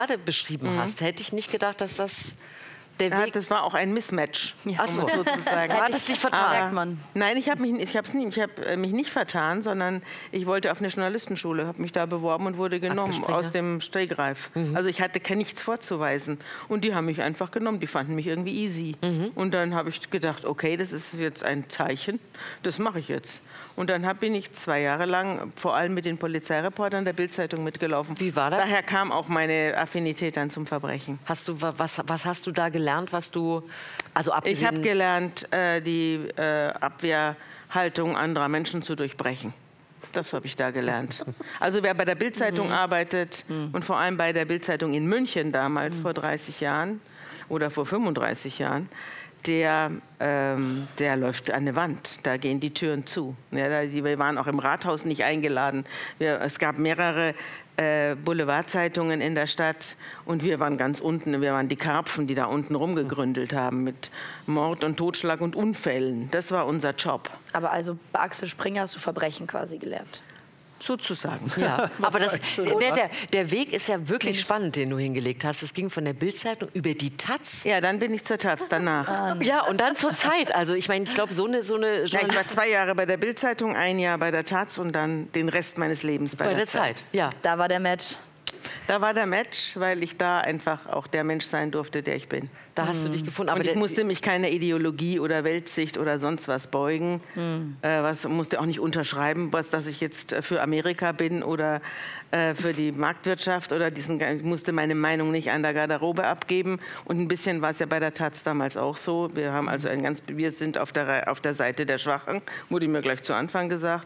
gerade beschrieben hast, hätte ich nicht gedacht, dass das der Weg... Das war auch ein Mismatch, Ach so. sozusagen. Du hattest dich vertan. Nein, ich habe mich nicht vertan, sondern ich wollte auf eine Journalistenschule, habe mich da beworben und wurde genommen aus dem Stegreif. Also ich hatte nichts vorzuweisen. Und die haben mich einfach genommen, die fanden mich irgendwie easy. Und dann habe ich gedacht, okay, das ist jetzt ein Zeichen, das mache ich jetzt. Und dann bin ich 2 Jahre lang vor allem mit den Polizeireportern der Bild-Zeitung mitgelaufen. Wie war das? Daher kam auch meine Affinität dann zum Verbrechen. Was hast du da gelernt, was du... Also ich habe gelernt, die Abwehrhaltung anderer Menschen zu durchbrechen. Das habe ich da gelernt. Also wer bei der Bild-Zeitung arbeitet und vor allem bei der Bild-Zeitung in München damals vor 30 Jahren oder vor 35 Jahren, der läuft an eine Wand, da gehen die Türen zu. Ja, wir waren auch im Rathaus nicht eingeladen. Es gab mehrere Boulevardzeitungen in der Stadt und wir waren ganz unten, wir waren die Karpfen, die da unten rumgegründelt haben mit Mord und Totschlag und Unfällen. Das war unser Job. Aber also bei Axel Springer hast du Verbrechen quasi gelernt? Sozusagen. Ja, aber der Weg ist ja wirklich spannend, den du hingelegt hast. Es ging von der Bild-Zeitung über die Taz. Ja, dann bin ich zur Taz danach. Ja, und dann zur Zeit. Also ich meine, ich glaube, so eine ja, ich war 2 Jahre bei der Bild-Zeitung, 1 Jahr bei der Taz und dann den Rest meines Lebens bei der Zeit. Ja. Da war der Match. Da war der Match, weil ich da einfach auch der Mensch sein durfte, der ich bin. Da hast du dich gefunden. Aber und ich musste mich keiner Ideologie oder Weltsicht oder sonst was beugen. Musste auch nicht unterschreiben, dass ich jetzt für Amerika bin oder für die Marktwirtschaft oder ich musste meine Meinung nicht an der Garderobe abgeben. Und ein bisschen war es ja bei der Taz damals auch so. Wir haben also wir sind auf der Seite der Schwachen, wurde mir gleich zu Anfang gesagt.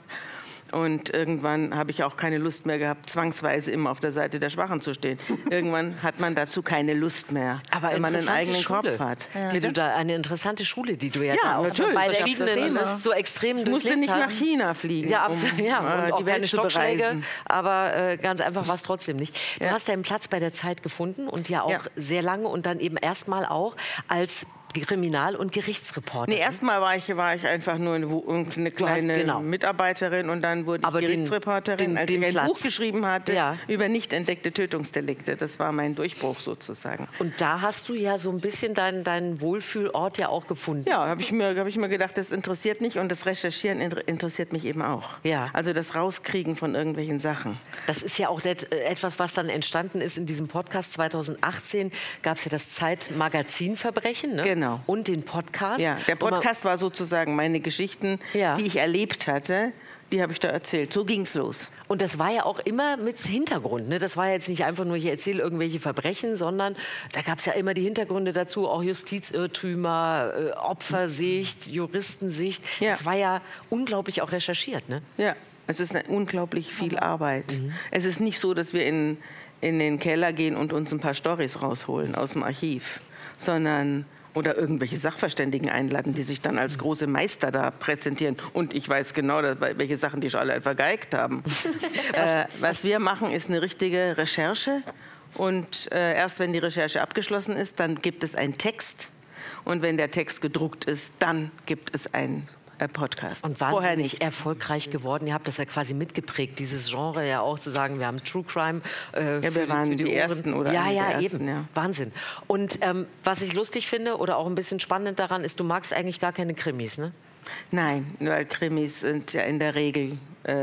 Und irgendwann habe ich auch keine Lust mehr gehabt, zwangsweise immer auf der Seite der Schwachen zu stehen. Irgendwann hat man dazu keine Lust mehr, aber wenn man einen eigenen Kopf hat. Eine interessante Schule, die du ja da auch natürlich. Bei verschiedenen so extrem Ich musste nicht nach China fliegen, ja, absolut, und auch die Welt keine zu Stockschläge, bereisen. aber ganz einfach war es trotzdem nicht. Du hast deinen Platz bei der Zeit gefunden und ja auch sehr lange und dann eben erstmal auch als Kriminal- und Gerichtsreporter. Nee, erstmal war ich einfach nur eine kleine Mitarbeiterin und dann wurde ich Gerichtsreporterin, als ich ein Buch geschrieben hatte über nicht entdeckte Tötungsdelikte. Das war mein Durchbruch sozusagen. Und da hast du ja so ein bisschen deinen Wohlfühlort ja auch gefunden. Ja, habe ich mir gedacht, das interessiert mich und das Recherchieren interessiert mich eben auch. Ja. Also das Rauskriegen von irgendwelchen Sachen. Das ist ja auch etwas, was dann entstanden ist in diesem Podcast. 2018 gab es ja das Zeitmagazin Verbrechen, ne? Genau. Und den Podcast. Ja, der Podcast war sozusagen meine Geschichten, die ich erlebt hatte, die habe ich da erzählt. So ging es los. Und das war ja auch immer mit Hintergrund. Ne? Das war jetzt nicht einfach nur, ich erzähle irgendwelche Verbrechen, sondern da gab es ja immer die Hintergründe dazu, auch Justizirrtümer, Opfersicht, Juristensicht. Ja. Das war ja unglaublich auch recherchiert. Ne? Ja, es ist unglaublich viel Arbeit. Es ist nicht so, dass wir in den Keller gehen und uns ein paar Storys rausholen aus dem Archiv, sondern... Oder irgendwelche Sachverständigen einladen, die sich dann als große Meister da präsentieren. Und ich weiß genau, welche Sachen die schon alle vergeigt haben. Was wir machen, ist eine richtige Recherche. Und erst wenn die Recherche abgeschlossen ist, dann gibt es einen Text. Und wenn der Text gedruckt ist, dann gibt es einen Podcast. Und wahnsinnig erfolgreich geworden. Ihr habt das ja quasi mitgeprägt, dieses Genre ja auch zu sagen, wir haben True Crime wir waren die Ersten oder ja, die eben. Ersten, ja. Wahnsinn. Und was ich lustig finde oder auch ein bisschen spannend daran ist, du magst eigentlich gar keine Krimis, ne? Nein, weil Krimis sind ja in der Regel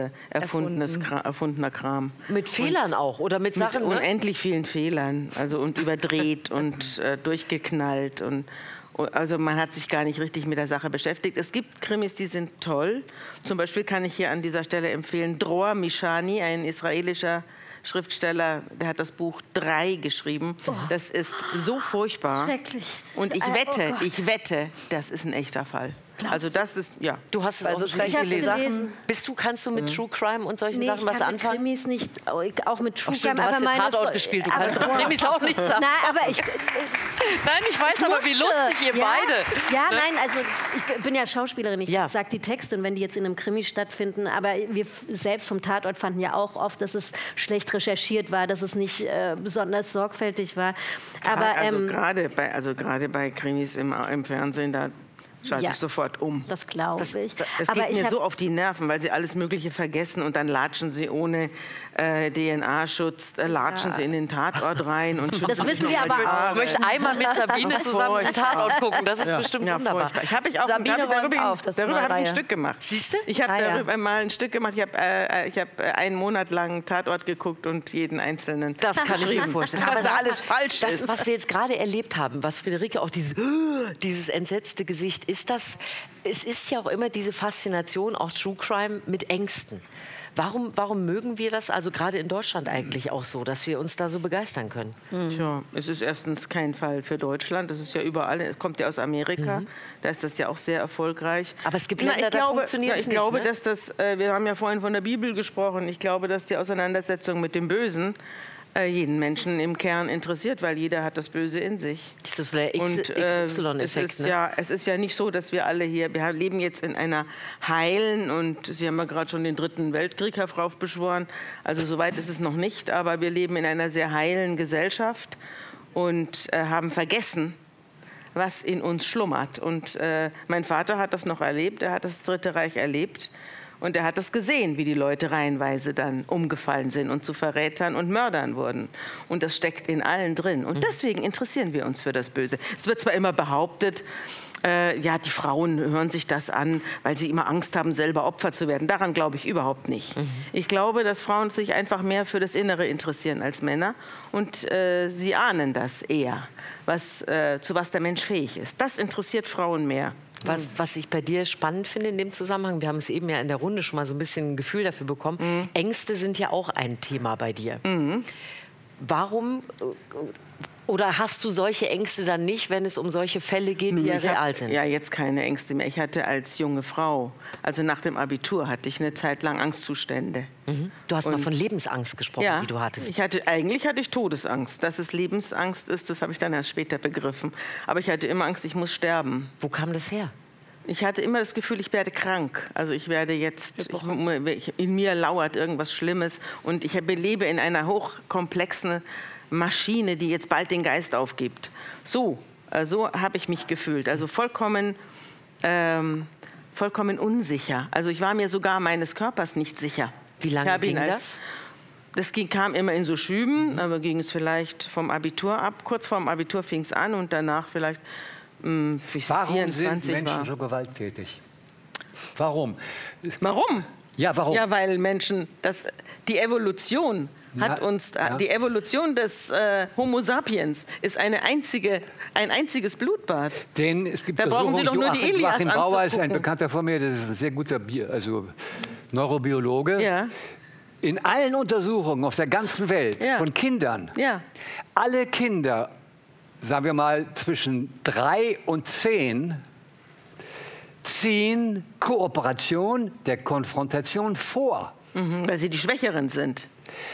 erfundener Kram. Mit Fehlern auch oder mit Sachen, mit unendlich vielen Fehlern, also und überdreht und durchgeknallt und also man hat sich gar nicht richtig mit der Sache beschäftigt. Es gibt Krimis, die sind toll. Zum Beispiel kann ich hier an dieser Stelle empfehlen, Dror Mishani, ein israelischer Schriftsteller, der hat das Buch 3 geschrieben. Das ist so furchtbar. Schrecklich. Und ich wette, das ist ein echter Fall. Also das ist, ja. Du hast es auch schrecklich gelesen. Kannst du mit True Crime und solchen Sachen was anfangen? Ich kann mit Krimis nicht, auch mit True Crime. Du hast ja Tatort gespielt, du kannst mit Krimis auch nicht sagen. Nein, aber ich weiß aber, wie lustig ihr beide. Ja, nein, also ich bin ja Schauspielerin, ich sage die Texte und wenn die jetzt in einem Krimi stattfinden, aber wir selbst vom Tatort fanden ja auch oft, dass es schlecht recherchiert war, dass es nicht besonders sorgfältig war. Aber gerade bei Krimis im Fernsehen, da schalte ich sofort um. Das glaube ich. Es geht mir so auf die Nerven, weil sie alles Mögliche vergessen und dann latschen sie ohne DNA-Schutz, latschen sie in den Tatort rein und schützen Das wissen wir aber auch. Ich möchte einmal mit Sabine zusammen den Tatort gucken. Das ist bestimmt wunderbar. Darüber habe ich ein Stück gemacht. Siehst du? Ich habe darüber mal ein Stück gemacht. Ich habe einen Monat lang Tatort geguckt und jeden einzelnen. Das kann ich mir vorstellen. Was da alles falsch ist. Was wir jetzt gerade erlebt haben, was Friederike auch dieses entsetzte Gesicht, es ist ja auch immer diese Faszination, auch True Crime, mit Ängsten. Warum mögen wir das, also gerade in Deutschland eigentlich auch so, dass wir uns da so begeistern können? Tja, es ist erstens kein Fall für Deutschland. Das ist ja überall, es kommt ja aus Amerika. Da ist das ja auch sehr erfolgreich. Aber es gibt Länder, da funktioniert es nicht. Ich glaube, ne? dass das, wir haben ja vorhin von der Bibel gesprochen, ich glaube, dass die Auseinandersetzung mit dem Bösen jeden Menschen im Kern interessiert, weil jeder hat das Böse in sich. Das ist der XY-Effekt. Es ist ja nicht so, dass wir alle hier, wir leben jetzt in einer heilen, und Sie haben ja gerade schon den 3. Weltkrieg heraufbeschworen, also soweit ist es noch nicht, aber wir leben in einer sehr heilen Gesellschaft und haben vergessen, was in uns schlummert. Und mein Vater hat das noch erlebt, er hat das Dritte Reich erlebt. Und er hat es gesehen, wie die Leute reihenweise dann umgefallen sind und zu Verrätern und Mördern wurden. Und das steckt in allen drin. Und deswegen interessieren wir uns für das Böse. Es wird zwar immer behauptet, ja, die Frauen hören sich das an, weil sie immer Angst haben, selber Opfer zu werden. Daran glaube ich überhaupt nicht. Ich glaube, dass Frauen sich einfach mehr für das Innere interessieren als Männer. Und sie ahnen das eher, zu was der Mensch fähig ist. Das interessiert Frauen mehr. Was ich bei dir spannend finde in dem Zusammenhang, wir haben es eben ja in der Runde schon mal so ein bisschen ein Gefühl dafür bekommen, Ängste sind ja auch ein Thema bei dir. Warum oder hast du solche Ängste dann nicht, wenn es um solche Fälle geht, die ja real sind? Ja, jetzt keine Ängste mehr. Ich hatte als junge Frau, also nach dem Abitur, hatte ich eine Zeit lang Angstzustände. Du hast mal von Lebensangst gesprochen, die du hattest. Eigentlich hatte ich Todesangst. Dass es Lebensangst ist, das habe ich dann erst später begriffen. Aber ich hatte immer Angst, ich muss sterben. Wo kam das her? Ich hatte immer das Gefühl, ich werde krank. Also ich werde jetzt, in mir lauert irgendwas Schlimmes. Und ich lebe in einer hochkomplexen Maschine, die jetzt bald den Geist aufgibt. So habe ich mich gefühlt. Also vollkommen unsicher. Also ich war mir sogar meines Körpers nicht sicher. Wie lange ging das? Das kam immer in so Schüben, aber ging es vielleicht vom Abitur ab. Kurz vorm Abitur fing es an und danach vielleicht Warum 24 sind Menschen so gewalttätig? Warum? Warum? Ja, warum? Ja, weil Menschen, die Evolution hat uns, die Evolution des Homo sapiens ist ein einziges Blutbad. Es gibt da brauchen Sie doch nur die Ilias Joachim Bauer ist ein anzugucken. Bekannter von mir, das ist ein sehr guter Neurobiologe. Ja. In allen Untersuchungen auf der ganzen Welt von Kindern, alle Kinder, sagen wir mal zwischen 3 und 10, ziehen Kooperation der Konfrontation vor. Weil sie die Schwächeren sind.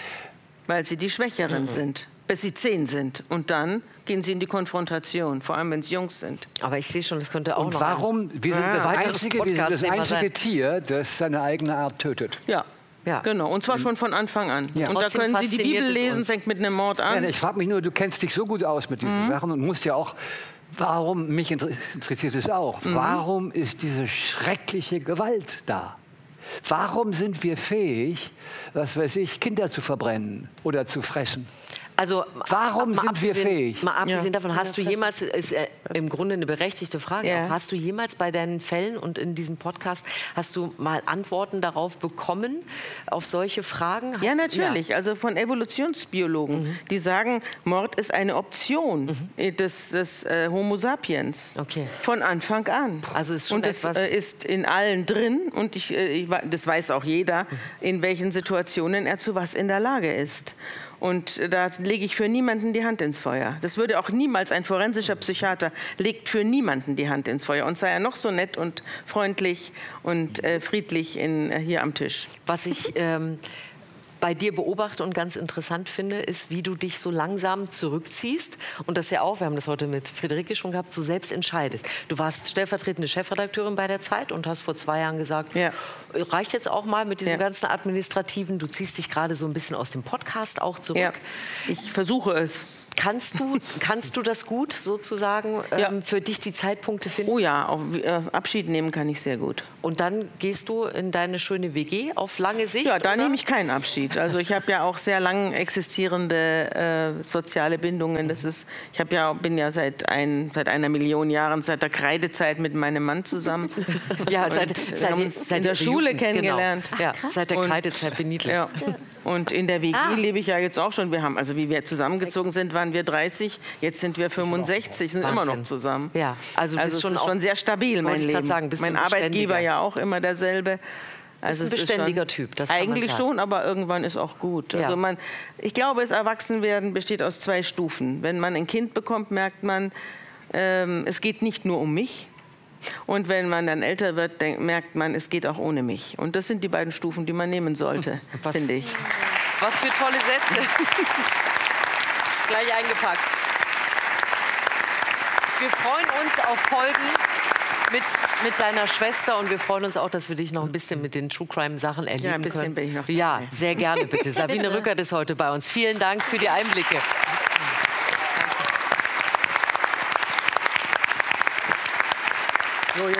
Bis sie 10 sind. Und dann gehen sie in die Konfrontation, vor allem wenn es Jungs sind. Aber ich sehe schon, das könnte auch noch Wir sind das einzige Tier, das seine eigene Art tötet. Ja, genau. Und zwar schon von Anfang an. Ja. Und trotzdem da können Sie die Bibel lesen, fängt mit einem Mord an. Ja, ich frage mich nur, du kennst dich so gut aus mit diesen Sachen und musst ja auch, mich interessiert es auch, warum ist diese schreckliche Gewalt da? Warum sind wir fähig, was weiß ich, Kinder zu verbrennen oder zu fressen? Also, warum sind wir fähig? Mal abgesehen davon, hast du jemals, ist im Grunde eine berechtigte Frage, hast du jemals bei deinen Fällen und in diesem Podcast, hast du mal Antworten darauf bekommen, auf solche Fragen? Ja, natürlich. Also von Evolutionsbiologen, die sagen, Mord ist eine Option des Homo sapiens. Okay. Von Anfang an. Also ist schon das ist in allen drin und das weiß auch jeder, in welchen Situationen er zu was in der Lage ist. Und da lege ich für niemanden die Hand ins Feuer. Das würde auch niemals ein forensischer Psychiater, legt für niemanden die Hand ins Feuer. Und sei er noch so nett und freundlich und friedlich hier am Tisch. Was ich bei dir beobachte und ganz interessant finde, ist, wie du dich so langsam zurückziehst und das ja auch, wir haben das heute mit Friederike schon gehabt, so selbst entscheidest. Du warst stellvertretende Chefredakteurin bei der Zeit und hast vor 2 Jahren gesagt, reicht jetzt auch mal mit diesem ganzen Administrativen, du ziehst dich gerade so ein bisschen aus dem Podcast auch zurück. Ja. Ich versuche es. Kannst du das gut sozusagen für dich die Zeitpunkte finden? Oh ja, auch, Abschied nehmen kann ich sehr gut. Und dann gehst du in deine schöne WG auf lange Sicht? Ja, da nehme ich keinen Abschied. Also ich habe ja auch sehr lang existierende soziale Bindungen. Bin ja seit 1 Million Jahren, seit der Kreidezeit mit meinem Mann zusammen. Ja, seit der Schule kennengelernt. Genau. Ja, seit der Kreidezeit bin ich. Ja. Und in der WG lebe ich ja jetzt auch schon. Wie wir zusammengezogen sind, waren wir 30. Jetzt sind wir 65, sind immer noch zusammen. Ja, also es ist schon sehr stabil, mein Leben. Mein Arbeitgeber ja auch immer derselbe. Also ist ein beständiger Typ. Das eigentlich schon, aber irgendwann ist auch gut. Ja. Also ich glaube, das Erwachsenwerden besteht aus 2 Stufen. Wenn man ein Kind bekommt, merkt man, es geht nicht nur um mich. Und wenn man dann älter wird, merkt man, es geht auch ohne mich. Und das sind die beiden Stufen, die man nehmen sollte, finde ich. Was für tolle Sätze. Gleich eingepackt. Wir freuen uns auf Folgen mit deiner Schwester und wir freuen uns auch, dass wir dich noch ein bisschen mit den True Crime Sachen erleben ein bisschen können. bin ich noch dabei. Ja, sehr gerne bitte. Sabine Rückert ist heute bei uns. Vielen Dank für die Einblicke. So,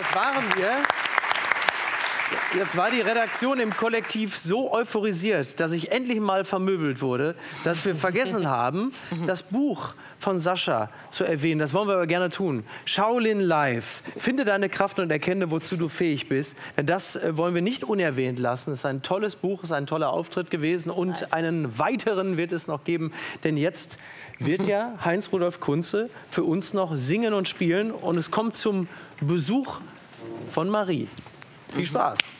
jetzt war die Redaktion im Kollektiv so euphorisiert, dass ich endlich mal vermöbelt wurde, dass wir vergessen haben, das Buch von Sascha zu erwähnen. Das wollen wir aber gerne tun. Shaolin Live. Finde deine Kraft und erkenne, wozu du fähig bist. Denn das wollen wir nicht unerwähnt lassen. Es ist ein tolles Buch, es ist ein toller Auftritt gewesen. Und einen weiteren wird es noch geben. Denn jetzt wird ja Heinz-Rudolf Kunze für uns noch singen und spielen. Und es kommt zum Besuch von Marie. Viel Spaß.